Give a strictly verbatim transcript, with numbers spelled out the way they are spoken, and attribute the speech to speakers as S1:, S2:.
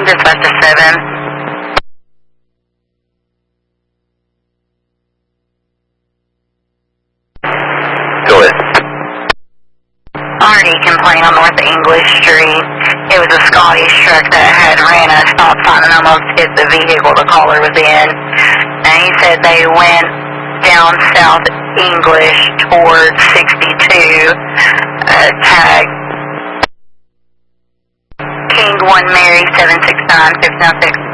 S1: Dispatch to seven.
S2: Go ahead.
S1: R D complaint on North English Street. It was a Scottish truck that had ran a stop sign and almost hit the vehicle the caller was in. And he said they went down South English towards sixty-two, uh, tag King one Mary seven six nine, fifteen oh six.